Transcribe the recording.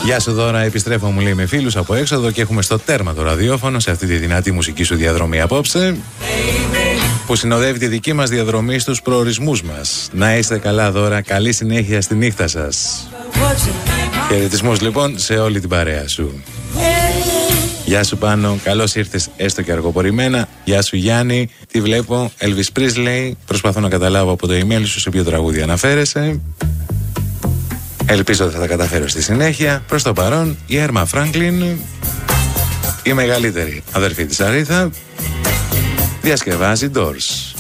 Γεια σου Δώρα, επιστρέφω μου λέει με φίλους από έξοδο και έχουμε στο τέρμα το ραδιόφωνο σε αυτή τη δυνατή μουσική σου διαδρομή απόψε που συνοδεύει τη δική μας διαδρομή στους προορισμούς μας. Να είστε καλά Δώρα, καλή συνέχεια στη νύχτα σας. Χαιρετισμούς λοιπόν σε όλη την παρέα σου. Γεια σου Πάνο, καλώς ήρθες έστω και αργοπορημένα. Γεια σου Γιάννη, τι βλέπω, Elvis Presley. Προσπαθώ να καταλάβω από το email σου σε ποιο τραγούδι αναφέρεσαι. Ελπίζω ότι θα τα καταφέρω στη συνέχεια. Προς το παρόν, η Έρμα Φράγκλιν, η μεγαλύτερη αδερφή της Αρίθα, διασκευάζει Doors.